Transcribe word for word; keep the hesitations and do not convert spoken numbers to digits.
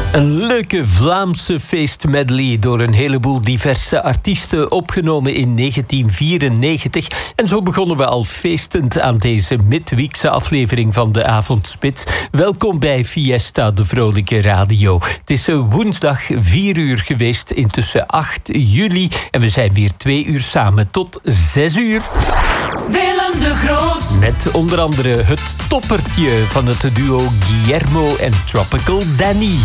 Een leuke Vlaamse feestmedley door een heleboel diverse artiesten, opgenomen in negentien vierennegentig. En zo begonnen we al feestend aan deze midweekse aflevering van de Avondspits. Welkom bij Fiesta, de vrolijke radio. Het is woensdag vier uur geweest, intussen acht juli. En we zijn weer twee uur samen tot zes uur. Willem de Groot. Met onder andere het toppertje van het duo Guillermo en Tropical Danny.